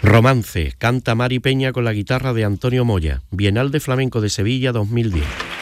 Romance, canta Mari Peña con la guitarra de Antonio Moya, Bienal de Flamenco de Sevilla 2010.